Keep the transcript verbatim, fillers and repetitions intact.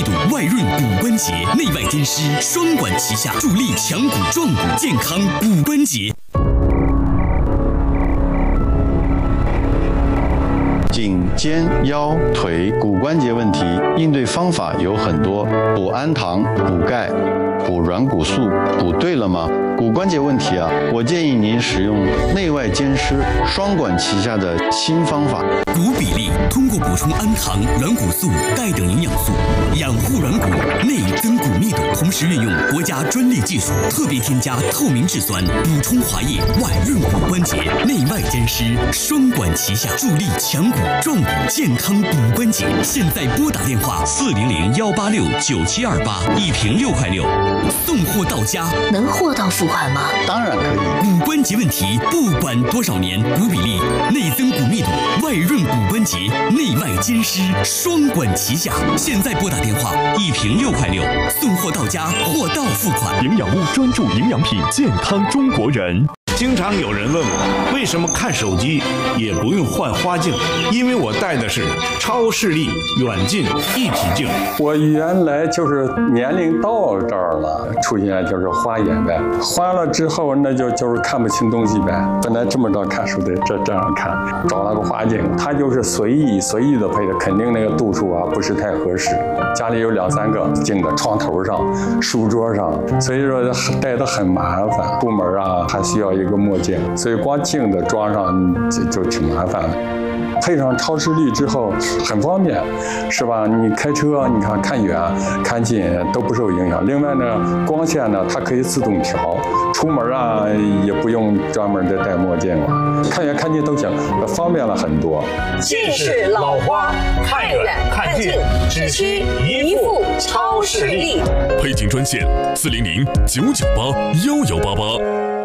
度，外润骨关节，内外兼施，双管齐下，助力强骨壮骨，健康骨关节。 颈、肩、腰、腿骨关节问题应对方法有很多，补氨糖、补钙、补软骨素，补对了吗？骨关节问题啊，我建议您使用内外兼施、双管齐下的新方法。 骨比例通过补充氨糖、软骨素、钙等营养素，养护软骨，内增骨密度，同时运用国家专利技术，特别添加透明质酸，补充滑液，外润骨关节，内外兼施，双管齐下，助力强骨壮骨，健康骨关节。现在拨打电话四零零幺八六九七二八，一瓶六块六，送货到家。 能货到付款吗？ 当然可以。 骨关节问题，不管多少年，骨比例、内增骨密度、外润骨关节，内外兼施，双管齐下。现在拨打电话，一瓶六块六，送货到家，货到付款。 营养屋专注营养品，健康中国人。 经常有人问我，为什么看手机也不用换花镜？因为我戴的是超视力远近一体镜。 我原来就是年龄到这儿了，出现就是花眼呗，花了之后那就就是看不清东西呗。本来这么着看书得这这样看，找了个花镜，它就是随意随意的配的，肯定那个度数啊不是太合适。家里有两三个镜子，床头上、书桌上，所以说戴的很麻烦。出门啊还需要一个墨镜，所以光镜子装上就就挺麻烦的。配上超视力之后很方便，是吧？你开车，你看看远看近都不受影响。另外呢，光线呢它可以自动调，出门啊也不用专门的戴墨镜了，看远看近都行，方便了很多。 近视老花，看远看近只需一副超视力。 配镜专线四零零九九八幺幺八八。